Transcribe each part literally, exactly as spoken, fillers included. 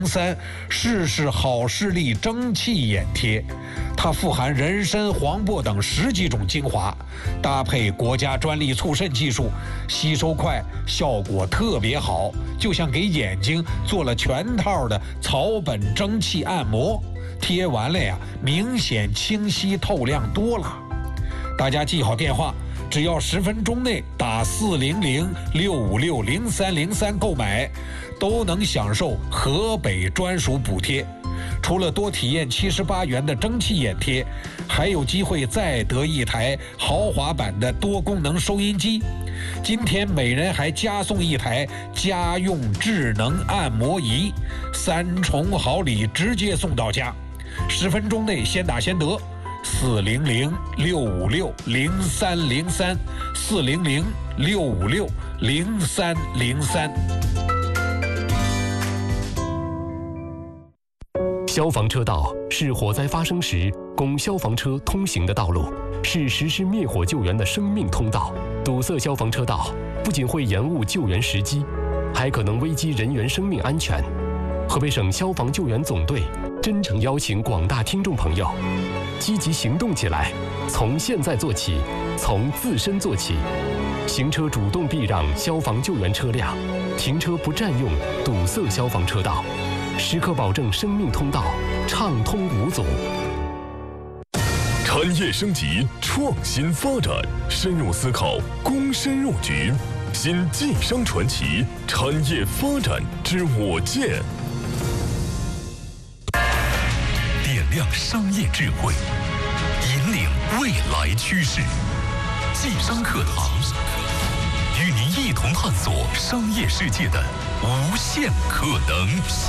三试试好视力蒸汽眼贴，它富含人参、黄柏等十几种精华，搭配国家专利促渗技术，吸收快，效果特别好，就像给眼睛做了全套的草本蒸汽按摩，贴完了呀，明显清晰透亮多了。大家记好电话，只要十分钟内打四零零六五六零三零三购买，都能享受河北专属补贴。除了多体验七十八元的蒸汽眼贴，还有机会再得一台豪华版的多功能收音机。今天每人还加送一台家用智能按摩仪，三重好礼直接送到家。十分钟内先打先得。四零零六五六零三零三，四零零六五六零三零三。 消防车道是火灾发生时供消防车通行的道路，是实施灭火救援的生命通道。堵塞消防车道不仅会延误救援时机，还可能危及人员生命安全。河北省消防救援总队真诚邀请广大听众朋友积极行动起来，从现在做起，从自身做起。行车主动避让消防救援车辆，停车不占用堵塞消防车道，时刻保证生命通道畅通无阻。 产业升级，创新发展，深入思考，躬身入局。新晋商传奇产业发展之我见。点亮商业智慧，引领未来趋势。晋商课堂，与您一同探索商业世界的无限可能。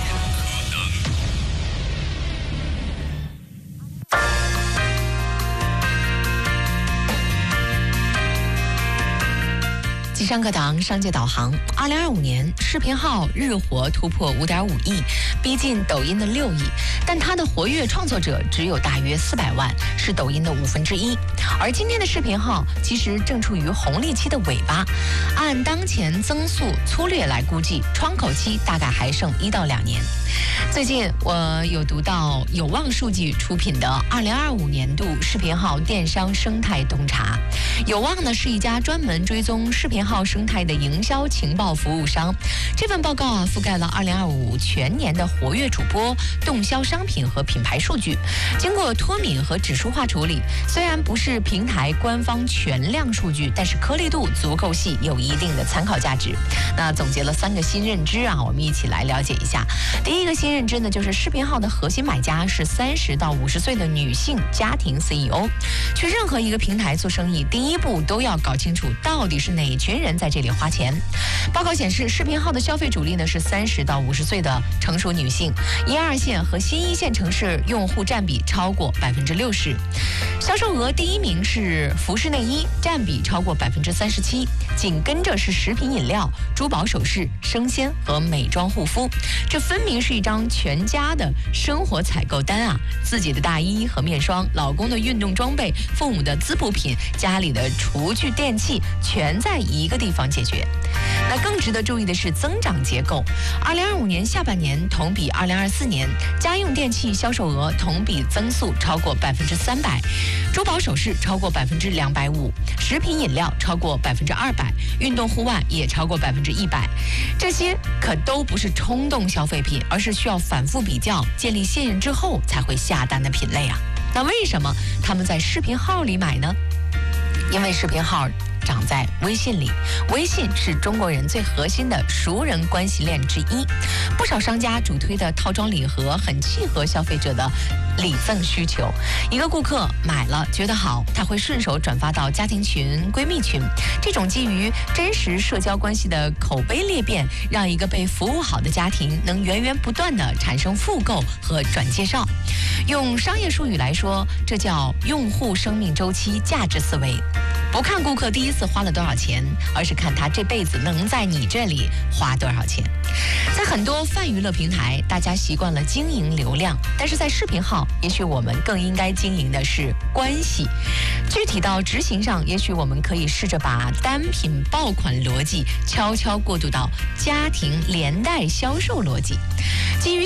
晋商课堂商界导航，二零二五年视频号日活突破五点五亿，逼近抖音的六亿，但它的活跃创作者只有大约四百万，是抖音的五分之一。而今天的视频号其实正处于红利期的尾巴，按当前增速粗略来估计，窗口期大概还剩一到两年。最近我有读到有望数据出品的二零二五年度视频号电商生态洞察。有望呢是一家专门追踪视频号生态的营销情报服务商。这份报告啊覆盖了二零二五全年的活跃主播、动销商品和品牌数据，经过脱敏和指数化处理。虽然不是平台官方全量数据，但是颗粒度足够细，有一定的参考价值。那总结了三个新认知啊，我们一起来了解一下。第一个新认知呢，就是视频号的核心买家是三十到五十岁的女性家庭 C E O。去任何一个平台做生意，第一步都要搞清楚到底是哪群人在这里花钱。报告显示，视频号的消费主力呢是三十到五十岁的成熟女性，一二线和新一线城市用户占比超过百分之六十。销售额第一名是服饰内衣，占比超过百分之三十七，紧跟着是食品饮料、珠宝首饰、生鲜和美妆护肤。这分明是一张全家的生活采购单啊！自己的大衣和面霜，老公的运动装备，父母的滋补品，家里的厨具电器，全在一个地方解决。那更值得注意的是增长结构。二零二五年下半年同比二零二四年，家用电器销售额同比增速超过百分之三百，珠宝首饰超过百分之两百五，食品饮料超过百分之二百，运动户外也超过百分之一百。这些可都不是冲动消费品，而是需要反复比较、建立信任之后才会下单的品类啊。那为什么他们在视频号里买呢？因为视频号长在微信里，微信是中国人最核心的熟人关系链之一。不少商家主推的套装礼盒很契合消费者的礼赠需求。一个顾客买了觉得好，他会顺手转发到家庭群、闺蜜群。这种基于真实社交关系的口碑裂变，让一个被服务好的家庭能源源不断地产生复购和转介绍。用商业术语来说，这叫用户生命周期价值思维。不看顾客第一次花了多少钱，而是看他这辈子能在你这里花多少钱。在很多泛娱乐平台，大家习惯了经营流量，但是在视频号，也许我们更应该经营的是关系。具体到执行上，也许我们可以试着把单品爆款逻辑悄悄过渡到家庭连带销售逻辑。基于